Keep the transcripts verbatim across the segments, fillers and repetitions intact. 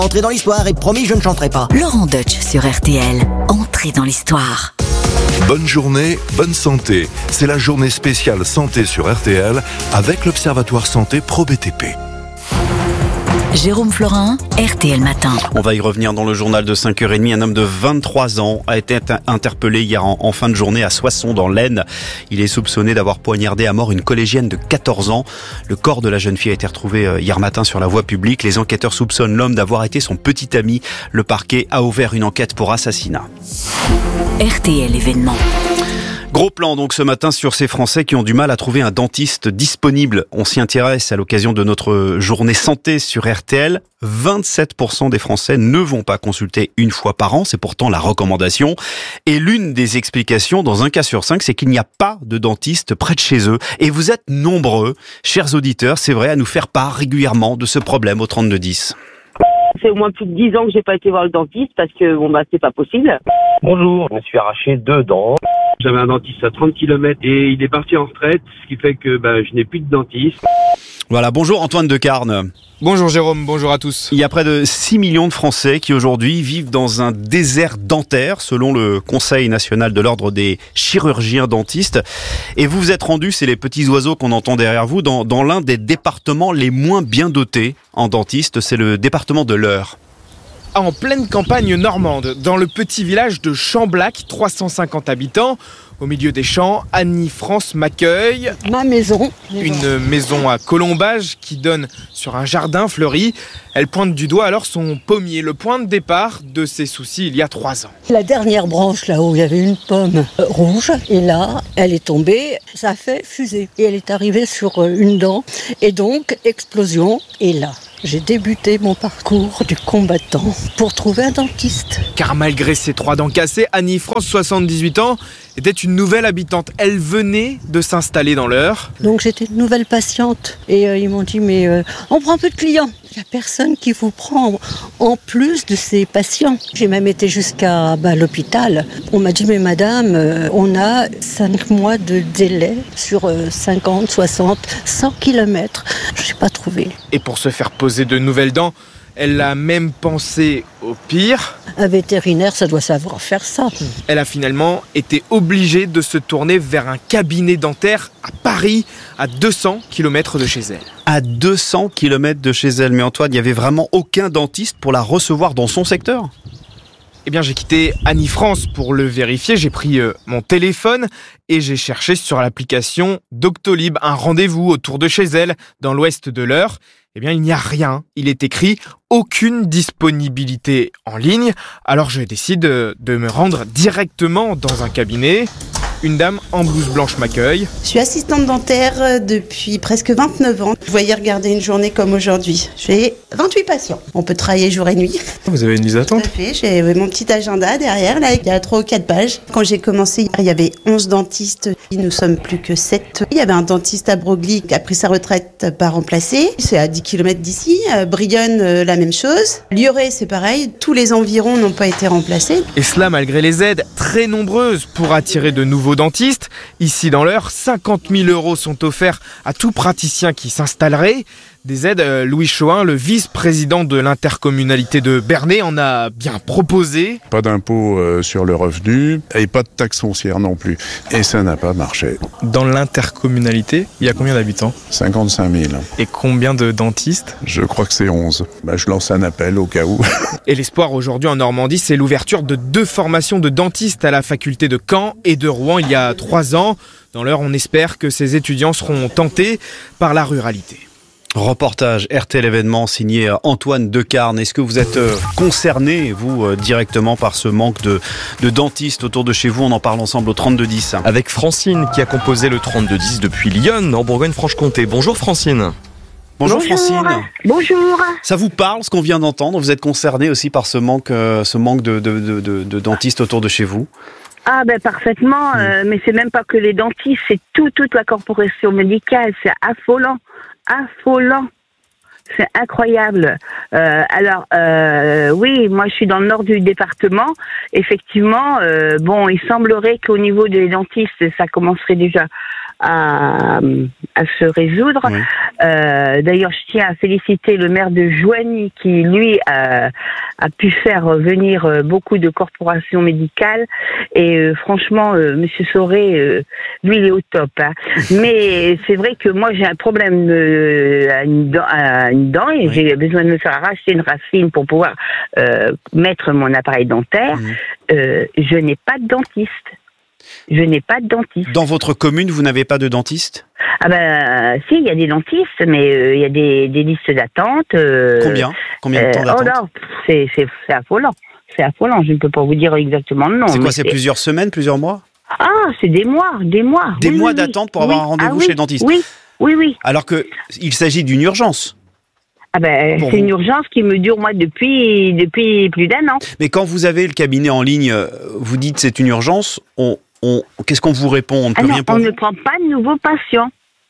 Entrez dans l'histoire et promis, je ne chanterai pas. Laurent Deutsch sur R T L. Entrez dans l'histoire. Bonne journée, bonne santé. C'est la journée spéciale santé sur R T L avec l'Observatoire Santé Pro B T P. Jérôme Florin, R T L Matin. On va y revenir dans le journal de cinq heures trente. Un homme de vingt-trois ans a été interpellé hier en, en fin de journée à Soissons dans l'Aisne. Il est soupçonné d'avoir poignardé à mort une collégienne de quatorze ans. Le corps de la jeune fille a été retrouvé hier matin sur la voie publique. Les enquêteurs soupçonnent l'homme d'avoir été son petit ami. Le parquet a ouvert une enquête pour assassinat. R T L événement. Gros plan donc ce matin sur ces Français qui ont du mal à trouver un dentiste disponible. On s'y intéresse à l'occasion de notre journée santé sur R T L. vingt-sept pour cent des Français ne vont pas consulter une fois par an, c'est pourtant la recommandation. Et l'une des explications, dans un cas sur cinq, c'est qu'il n'y a pas de dentiste près de chez eux. Et vous êtes nombreux, chers auditeurs, c'est vrai, à nous faire part régulièrement de ce problème au trente-deux dix. C'est au moins plus de dix ans que j'ai pas été voir le dentiste parce que bon bah c'est pas possible. Bonjour, je me suis arraché deux dents. J'avais un dentiste à trente kilomètres et il est parti en retraite, ce qui fait que bah, je n'ai plus de dentiste. Voilà, bonjour Antoine de Carnes. Bonjour Jérôme, bonjour à tous. Il y a près de six millions de Français qui aujourd'hui vivent dans un désert dentaire, selon le Conseil national de l'ordre des chirurgiens dentistes. Et vous vous êtes rendu, c'est les petits oiseaux qu'on entend derrière vous, dans, dans l'un des départements les moins bien dotés en dentistes, c'est le département de l'Eure. En pleine campagne normande, dans le petit village de Chamblac, trois cent cinquante habitants. Au milieu des champs, Annie-France m'accueille. Ma maison. Une maison à colombage qui donne sur un jardin fleuri. Elle pointe du doigt alors son pommier, le point de départ de ses soucis il y a trois ans. La dernière branche là-haut, il y avait une pomme rouge et là, elle est tombée, ça a fait fusée. Et elle est arrivée sur une dent et donc explosion. Et là, j'ai débuté mon parcours du combattant pour trouver un dentiste. Car malgré ses trois dents cassées, Annie-France, soixante-dix-huit ans, était une nouvelle habitante. Elle venait de s'installer dans l'Eure. Donc j'étais une nouvelle patiente et euh, ils m'ont dit mais euh, on prend peu de clients. Il n'y a personne qui vous prend en plus de ces patients. J'ai même été jusqu'à bah, l'hôpital. On m'a dit mais madame, euh, on a cinq mois de délai sur euh, cinquante, soixante, cent kilomètres. Je n'ai pas trouvé. Et pour se faire poser de nouvelles dents, elle a même pensé au pire. Un vétérinaire, ça doit savoir faire ça. Elle a finalement été obligée de se tourner vers un cabinet dentaire à Paris, à deux cents kilomètres de chez elle. À deux cents kilomètres de chez elle. Mais Antoine, il n'y avait vraiment aucun dentiste pour la recevoir dans son secteur ? Eh bien, j'ai quitté Annie-France pour le vérifier. J'ai pris euh, mon téléphone et j'ai cherché sur l'application Doctolib un rendez-vous autour de chez elle, dans l'ouest de l'Eure. Eh bien, il n'y a rien. Il est écrit « Aucune disponibilité en ligne ». Alors, je décide de, de me rendre directement dans un cabinet. Une dame en blouse blanche m'accueille. Je suis assistante dentaire depuis presque vingt-neuf ans. Je voyais regarder une journée comme aujourd'hui. J'ai vingt-huit patients. On peut travailler jour et nuit. Vous avez une liste d'attente ? Tout à fait. J'ai mon petit agenda derrière. Là, il y a trois ou quatre pages. Quand j'ai commencé, il y avait onze dentistes. Nous sommes plus que sept. Il y avait un dentiste à Broglie qui a pris sa retraite par remplacer. C'est à dix kilomètres d'ici. Brionne, la même chose. Lioré, c'est pareil. Tous les environs n'ont pas été remplacés. Et cela malgré les aides très nombreuses pour attirer de nouveaux dentistes. Ici dans l'Eure, cinquante mille euros sont offerts à tout praticien qui s'installerait. Des aides, Louis Choin, le vice-président de l'intercommunalité de Bernay, en a bien proposé. Pas d'impôt euh, sur le revenu et pas de taxe foncière non plus. Et ça n'a pas marché. Dans l'intercommunalité, il y a combien d'habitants ? cinquante-cinq mille. Et combien de dentistes ? Je crois que c'est onze. Bah, je lance un appel au cas où. Et l'espoir aujourd'hui en Normandie, c'est l'ouverture de deux formations de dentistes à la faculté de Caen et de Rouen il y a trois ans. Dans l'Eure, on espère que ces étudiants seront tentés par la ruralité. Reportage R T L événement signé Antoine de Carnes. Est-ce que vous êtes euh, concerné, vous, euh, directement par ce manque de, de dentistes autour de chez vous ? On en parle ensemble au trente-deux dix. Avec Francine qui a composé le trente-deux dix depuis Lyon, en Bourgogne-Franche-Comté. Bonjour Francine. Bonjour, Bonjour Francine. Bonjour. Ça vous parle ce qu'on vient d'entendre ? Vous êtes concerné aussi par ce manque, euh, ce manque de, de, de, de, de dentistes autour de chez vous ? Ah ben parfaitement, euh, mais c'est même pas que les dentistes, c'est tout, toute la corporation médicale, c'est affolant. Affolant, c'est incroyable. Euh, alors euh, oui, moi je suis dans le nord du département. Effectivement, euh, bon, il semblerait qu'au niveau des dentistes, ça commencerait déjà à, à se résoudre. Oui. Euh, d'ailleurs, je tiens à féliciter le maire de Joigny qui, lui, a, a pu faire venir beaucoup de corporations médicales. Et euh, franchement, euh, Monsieur Soré, euh, lui, il est au top. Hein. Mais c'est vrai que moi, j'ai un problème euh, à, une dent, à une dent et oui. j'ai besoin de me faire arracher une racine pour pouvoir euh, mettre mon appareil dentaire. Mmh. Euh, je n'ai pas de dentiste. Je n'ai pas de dentiste. Dans votre commune, vous n'avez pas de dentiste ? Ah ben, euh, si, il y a des dentistes, mais euh, il y a des, des listes d'attente. Euh, Combien Combien de temps d'attente ? Oh non, c'est, c'est, c'est affolant. C'est affolant, je ne peux pas vous dire exactement le nom. C'est quoi, c'est, c'est plusieurs semaines, plusieurs mois ? Ah, c'est des mois, des mois. Des oui, mois oui, d'attente pour oui. avoir un rendez-vous ah, oui, chez le dentiste ? Oui, oui, oui. Alors qu'il s'agit d'une urgence. Ah ben, pour c'est vous. Une urgence qui me dure, moi, depuis, depuis plus d'un an. Mais quand vous avez le cabinet en ligne, vous dites c'est une urgence, on, on, qu'est-ce qu'on vous répond ? On ne peut ah non, rien pour on vous. ne prend pas de nouveaux patients.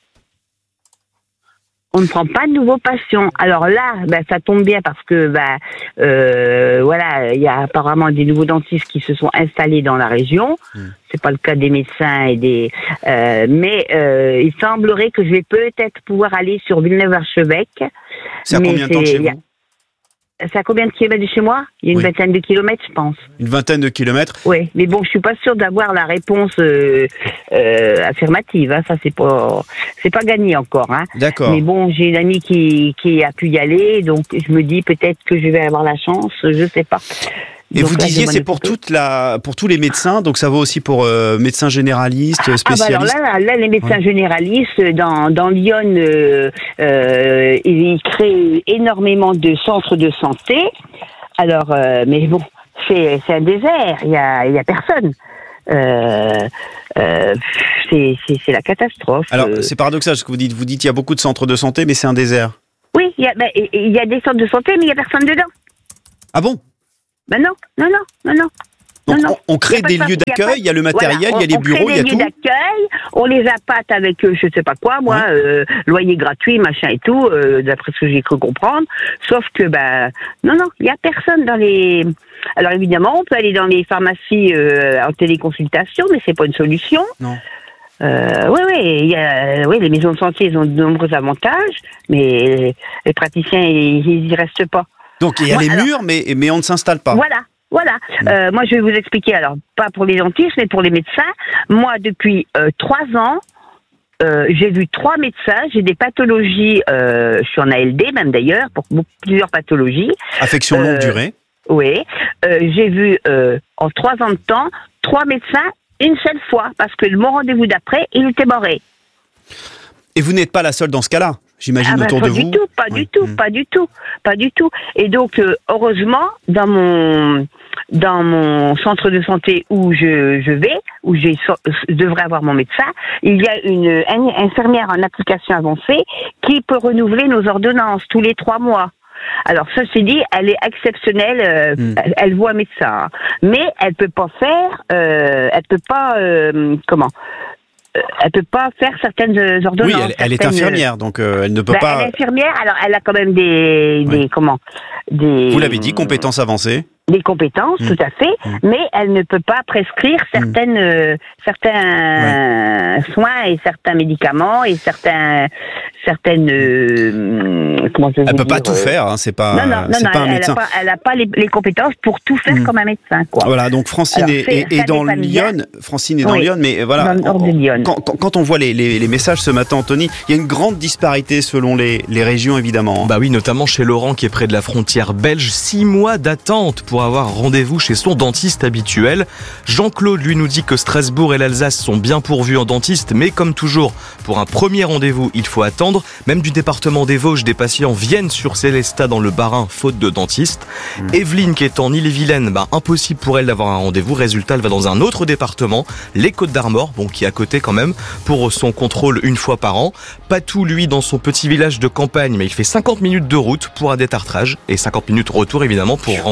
On ne prend pas de nouveaux patients. Alors là, ben, ça tombe bien parce que, ben, euh, voilà, il y a apparemment des nouveaux dentistes qui se sont installés dans la région. Mmh. C'est pas le cas des médecins et des, euh, mais euh, il semblerait que je vais peut-être pouvoir aller sur Villeneuve-Archevêque. C'est à mais combien de temps de chez vous ? C'est à combien de kilomètres de chez moi ? Il y a une oui. vingtaine de kilomètres, je pense. Une vingtaine de kilomètres ? Oui, mais bon, je suis pas sûre d'avoir la réponse euh, euh, affirmative. Hein. Ça, c'est pas, c'est pas gagné encore. Hein. D'accord. Mais bon, j'ai une amie qui qui a pu y aller, donc je me dis peut-être que je vais avoir la chance. Je sais pas. Et donc, vous là, disiez c'est pour toute la, pour tous les médecins, donc ça vaut aussi pour euh, médecins généralistes, spécialistes. Ah bah alors là, là, les médecins ouais. généralistes dans dans Lyon, euh, euh, ils créent énormément de centres de santé. Alors, euh, mais bon, c'est c'est un désert, il y a il y a personne. Euh, euh, c'est, c'est c'est la catastrophe. Alors c'est paradoxal ce que vous dites. Vous dites il y a beaucoup de centres de santé, mais c'est un désert. Oui, il y a ben, il y a des centres de santé, mais il y a personne dedans. Ah bon? Ben non, non, non, non, non. Donc non, non. On, on crée des lieux d'accueil, il y a le matériel, il voilà, y a les bureaux, il y a tout. On crée des lieux d'accueil, on les appâte avec euh, je sais pas quoi, moi, ouais. euh, loyer gratuit, machin et tout, euh, d'après ce que j'ai cru comprendre. Sauf que, ben, non, non, il y a personne dans les... Alors évidemment, on peut aller dans les pharmacies euh, en téléconsultation, mais c'est pas une solution. Non. Euh, oui, oui, il y a, oui, les maisons de santé, ils ont de nombreux avantages, mais les praticiens, ils n'y restent pas. Donc il y a moi, les alors, murs, mais, mais on ne s'installe pas. Voilà, voilà. Mmh. Euh, moi, je vais vous expliquer, alors, pas pour les dentistes, mais pour les médecins. Moi, depuis euh, trois ans, euh, j'ai vu trois médecins, j'ai des pathologies, euh, je suis en A L D même d'ailleurs, pour plusieurs pathologies. Affection longue euh, durée. Oui, euh, j'ai vu euh, en trois ans de temps, trois médecins une seule fois, parce que mon rendez-vous d'après, il était barré. Et vous n'êtes pas la seule dans ce cas-là, j'imagine, ah ben, autour de vous. Pas du tout, pas oui. du tout, mmh. pas du tout, pas du tout. Et donc, euh, heureusement, dans mon dans mon centre de santé où je, je vais, où j'ai, je devrais avoir mon médecin, il y a une, une infirmière en application avancée qui peut renouveler nos ordonnances tous les trois mois. Alors, ça c'est dit, elle est exceptionnelle, euh, mmh. elle, elle voit un médecin, mais elle peut pas faire, euh, elle peut pas, euh, comment euh, elle peut pas faire certaines ordonnances. Oui, elle, elle est infirmière, donc euh, elle ne peut ben, pas... Elle est infirmière, alors elle a quand même des, oui. des comment des... Vous l'avez dit, compétences avancées. Des compétences, mmh. tout à fait, mmh. mais elle ne peut pas prescrire certaines, mmh. euh, certains ouais. soins et certains médicaments et certains, certaines, euh, comment je Elle veux peut dire, pas tout euh... faire, hein, c'est pas, non, non, non, c'est non, pas un elle médecin. A pas, elle n'a pas les, les compétences pour tout faire mmh. comme un médecin, quoi. Voilà, donc Francine Alors, est, est dans Lyon, Francine est dans oui. Lyon, mais voilà, dans le nord de Lyon. Quand, quand, quand on voit les, les, les messages ce matin, Anthony, il y a une grande disparité selon les, les régions, évidemment. Bah oui, notamment chez Laurent qui est près de la frontière belge, six mois d'attente pour avoir rendez-vous chez son dentiste habituel. Jean-Claude, lui, nous dit que Strasbourg et l'Alsace sont bien pourvus en dentiste, mais comme toujours, pour un premier rendez-vous, il faut attendre. Même du département des Vosges, des patients viennent sur Célestat dans le Bas-Rhin, faute de dentiste. Mmh. Evelyne, qui est en Ille-et-Vilaine, bah, impossible pour elle d'avoir un rendez-vous. Résultat, elle va dans un autre département, les Côtes-d'Armor, bon, qui est à côté quand même, pour son contrôle une fois par an. Patou, lui, dans son petit village de campagne, mais il fait cinquante minutes de route pour un détartrage et cinquante minutes retour, évidemment, pour rentrer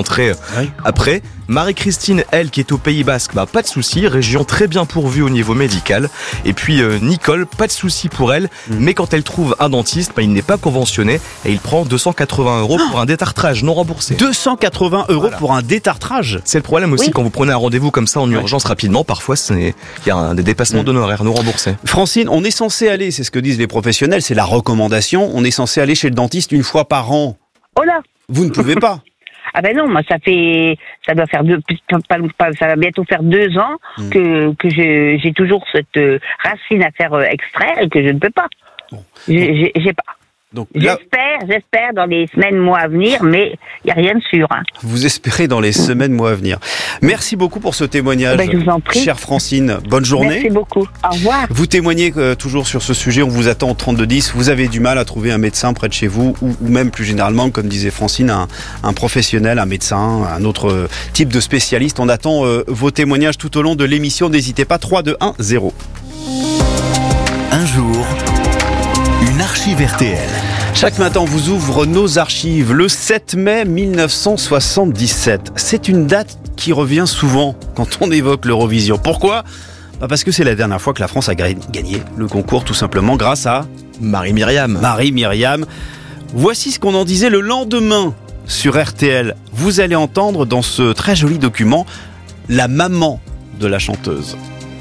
Oui. Après, Marie-Christine, elle, qui est au Pays Basque, bah, pas de souci, région très bien pourvue au niveau médical. Et puis euh, Nicole, pas de souci pour elle, mmh. mais quand elle trouve un dentiste, bah, il n'est pas conventionné et il prend deux cent quatre-vingts euros pour un détartrage non remboursé. deux cent quatre-vingts euros voilà. pour un détartrage. C'est le problème aussi oui. quand vous prenez un rendez-vous comme ça en urgence ouais. rapidement, parfois il y a un, des dépassements mmh. d'honoraires non remboursés. Francine, on est censé aller, c'est ce que disent les professionnels, c'est la recommandation, on est censé aller chez le dentiste une fois par an. Oh là. Vous ne pouvez pas. Ah ben non, moi ça fait, ça doit faire deux, ça va bientôt faire deux ans mmh. que que je, j'ai toujours cette racine à faire extraire et que je ne peux pas. Bon. J'ai, j'ai pas. Donc là, j'espère, j'espère dans les semaines, mois à venir, mais il n'y a rien de sûr. Hein. Vous espérez dans les semaines, mois à venir. Merci beaucoup pour ce témoignage, ben, je vous en prie. Chère Francine. Bonne journée. Merci beaucoup. Au revoir. Vous témoignez euh, toujours sur ce sujet, on vous attend au trente-deux dix. Vous avez du mal à trouver un médecin près de chez vous, ou, ou même plus généralement, comme disait Francine, un, un professionnel, un médecin, un autre euh, type de spécialiste. On attend euh, vos témoignages tout au long de l'émission. N'hésitez pas, trois deux un zéro. Un jour, une archive R T L. Chaque matin, on vous ouvre nos archives. Le sept mai mille neuf cent soixante-dix-sept. C'est une date qui revient souvent quand on évoque l'Eurovision. Pourquoi ? Bah parce que c'est la dernière fois que la France a gagné le concours, tout simplement grâce à Marie-Myriam. Marie-Myriam. Voici ce qu'on en disait le lendemain sur R T L. Vous allez entendre dans ce très joli document la maman de la chanteuse.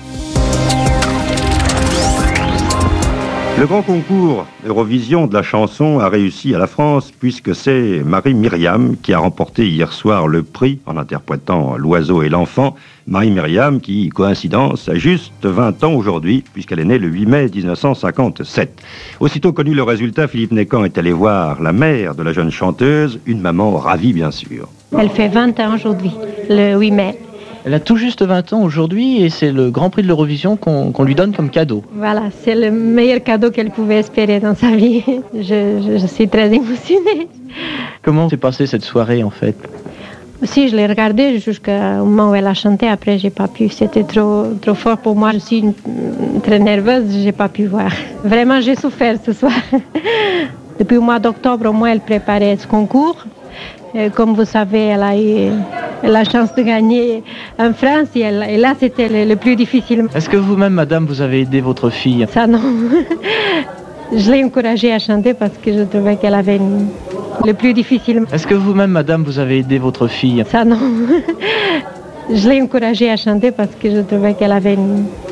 Le grand concours Eurovision de la chanson a réussi à la France puisque c'est Marie-Myriam qui a remporté hier soir le prix en interprétant L'Oiseau et l'Enfant. Marie-Myriam qui, coïncidence, a juste vingt ans aujourd'hui puisqu'elle est née le huit mai dix-neuf cent cinquante-sept. Aussitôt connu le résultat, Philippe Nécan est allé voir la mère de la jeune chanteuse, une maman ravie bien sûr. Elle fait vingt ans aujourd'hui, le huit mai. Elle a tout juste vingt ans aujourd'hui et c'est le Grand Prix de l'Eurovision qu'on, qu'on lui donne comme cadeau. Voilà, c'est le meilleur cadeau qu'elle pouvait espérer dans sa vie. Je, je, je suis très émotionnée. Comment s'est passée cette soirée en fait ? Si, je l'ai regardée jusqu'au moment où elle a chanté. Après, j'ai pas pu. C'était trop, trop fort pour moi. Je suis une, très nerveuse, j'ai pas pu voir. Vraiment, j'ai souffert ce soir. Depuis le mois d'octobre, au moins, elle préparait ce concours. Et comme vous savez, elle a eu la chance de gagner en France et, elle, et là, c'était le, le plus difficile. Est-ce que vous-même, madame, vous avez aidé votre fille ? Ça, non. Je l'ai encouragée à chanter parce que je trouvais qu'elle avait une... le plus difficile. Est-ce que vous-même, madame, vous avez aidé votre fille ? Ça, non. Je l'ai encouragée à chanter parce que je trouvais qu'elle avait une...